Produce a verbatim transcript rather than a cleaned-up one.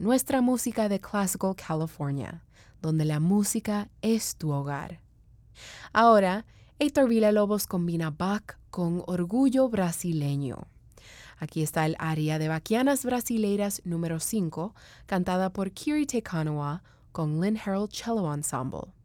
nuestra música de Classical California, donde la música es tu hogar. Ahora, Heitor Villa-Lobos combina Bach con orgullo brasileño. Aquí está el aria de Baquianas Brasileiras número cinco, cantada por Kiri Te Kanawa con Lynn Harold Cello Ensemble.